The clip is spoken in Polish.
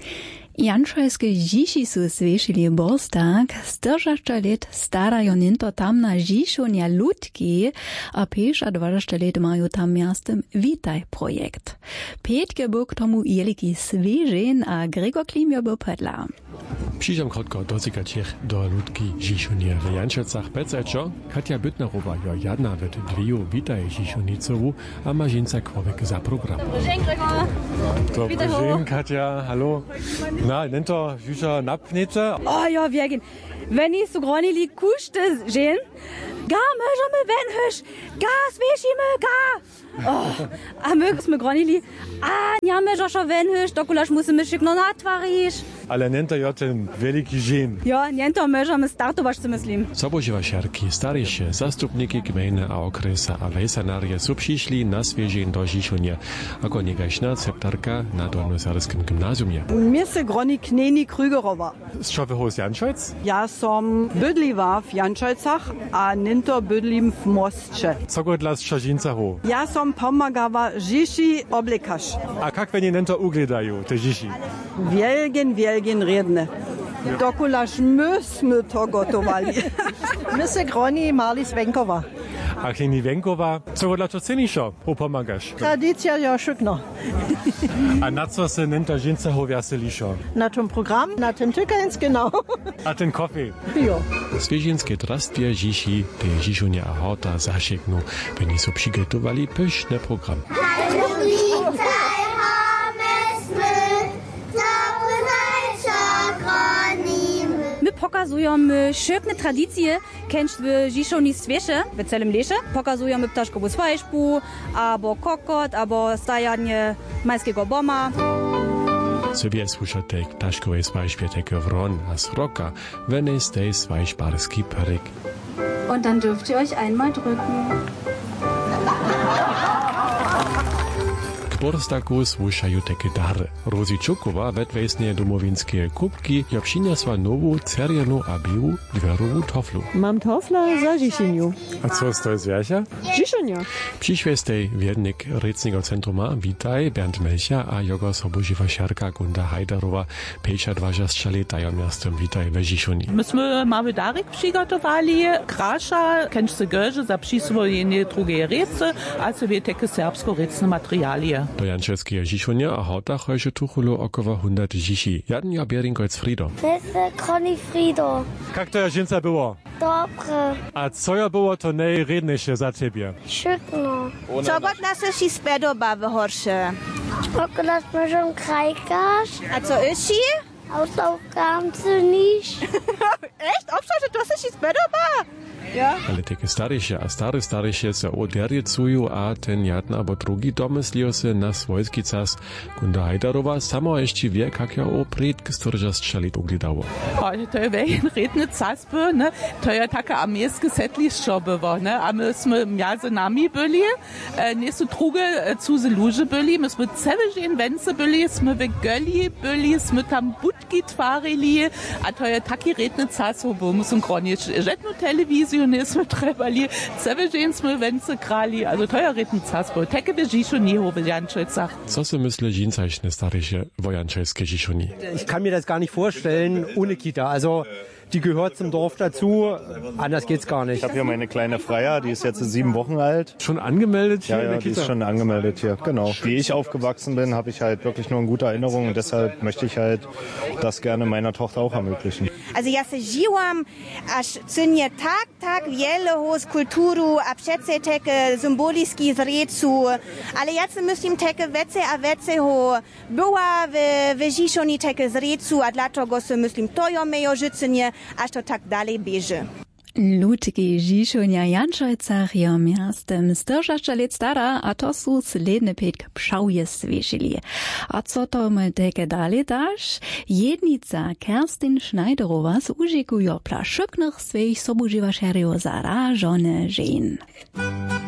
Jančojske Žiši su svešili Borstak, stržašća let starajo ninto tam na Žišonja Ludki, a 25 let mają tam miastem Witaj projekt. Petke był k tomu jeliki svežen, a Gregor Klimio był pedla. Przyjdziam krótko dotykać do Ludki Žišonje w Jančecach. Pecečo, Katja Büttnerowa jo jadna wet dwiju Witaj Žišonicowu, a Mažinca Kłowek za program. Dobry dzień, Gregor. Dobry dzień, Katja, hallo. Na, nennt er Jüscher Napnete? Oh ja, wir wenn ich so groni li kuste sehen, gar möge me wenn hüsch, gar sweshime gar. Oh, a mögs me groni li, ja möge scho wenn hüsch, dokulasch muss me schick no natvarisch. Ale nennt er ja ten veliki žen. Ja, niento möge me startować co myslím. Soboživa šarki, starejšie zastupniki gmejne a okresa a vejsanarje sú přišli na sviežen do Žišonje, ako negačná ceptarka na Dolnosarskim gymnáziumie. Mir se groni Kneni Krügerova. Z čoho z Jančojc? Ja som bydliva v Jančojcach a ninto bydlim v Mostče. Co godla z Čažincaho? Ja som pomagava Žiši oblikaš. A kak veni nento ugledajú, te Žiši? Wielgen redne. Dokulaš my sme to gotovali. My se groni Marlis Venkova. A klini Venkova, co godla to cenišo, upomagaš? Tradicja ja šukno. A na co se nento Žincaho veselišo? Na tom program, na ten Tückens, genau. A ten kofi? Jo. Sviežinské trastvie Žiši, te Žišonje a horta zašeknú, veni sú přigotovali pyšný program. My pokazujemy szybne tradycje, kennst w Žišoni svieše, w celym lesie. Pokazujemy ptaszkowu swajszpu, albo kokot, albo stajanie majskiego boma. Sobie słuchatek ptaszkowej swajszpie teke wron a sroka, wenn es tej swajszbarski perik. Und dann dürft ihr euch einmal drücken. K Borstaku słuchają takie dary. Rozi Čukova vedvesnie domowinskie kubki jo przyniosła nową cerianu a biału dwerową toflu. Mam tofla za Žišinju. A co z to zwierzia? Žišonja. Przyszłej wiernik Recniego Centruma Witaj Bernd Melcher a jego soboživa šarka Gunda Hajdarowa 25 letajo miastem Witaj we Žišoni. Myśmy mamy darek przygotowali, krasza, kęczce görze, za przyswojenie drugiej rece, a sobie takie serbsko-recne materialie. Do Jančevského Žišonja a horta chojše tuchulo około 100 Žiši. Jadn ja Berinkojc Frido. Kroni Frido. Jak to ja Žinca było? Dobre. A co ja było to najredniejsze za ciebie? Szykno. Co god nas się spodoba w horsze? Okolas możą krajkasz. A co jest ci? Autogram zu nicht. Echt? Obszar, że to się spodoba? Ja. Ale takie starejsze a starejsze se oderjecują, a ten jadna abo drugi domyslio se na swojski czas. Gunda Hajdarowa samo jeszcze wie, jak ja o predk stržasčalit ugledało. To je wejn redne casby, ne? To je taka armejskie setlišćo było, ne? A myśmy miazy nami byli, nie są drugie cuze luże byli, myśmy cevežen wence byli, jsme w Gölli byli, jsme tam budki twarili, a to je taki redne casby, bo myśmy gronić żadną telewizję nismo trebali, cevežen jsme wence krali, also to je redne casby. Teke w Žišonje w Jančecach. Co se myśli Žincašne starejsze wo Jančevské Žišoni? Ich kann mir das gar nicht vorstellen ohne Kita. Also die gehört zum Dorf dazu. Anders geht's gar nicht. Ich habe hier meine kleine Freya, die ist jetzt 7 Wochen alt. Schon angemeldet hier in der Kita? Ja, die ist schon angemeldet hier, genau. Wie ich aufgewachsen bin, habe ich halt wirklich nur in guter Erinnerung und deshalb möchte ich halt das gerne meiner Tochter auch ermöglichen. Also ja se žiłam, aż cynje tak wiele z kulturu, a przece takie symboliski zrecu, ale ja se myślim takie wece ho była w Žišoni takie zrecu, a dlatego se myślim to jo mejo życenie, aż to tak dalej bieže. Ludki Žišonja Jančojcach jo miastem stržašća let stara, a to su sledne petk pšauje svešili. A co to my teke dalej daš? Jednica Kerstin Schneiderova z Užiku jo plašuknych svejich sobuživašerjo zaražone žen.